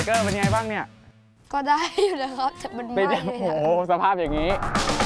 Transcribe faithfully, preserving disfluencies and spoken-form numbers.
เกอร์เป็นไงบ้างเนี่ยก็ได้อยู่นะครับแต่มันเป็นไม่โอ้โหสภาพอย่างนี้